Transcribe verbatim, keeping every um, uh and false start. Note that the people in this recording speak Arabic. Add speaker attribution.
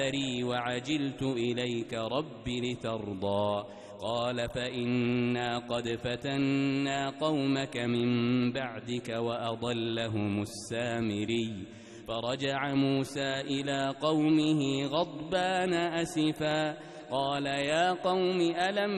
Speaker 1: وعجلت إليك رب لترضى قال فإنا قد فتنا قومك من بعدك وأضلهم السامري فرجع موسى إلى قومه غضبان أسفا قال يا قوم ألم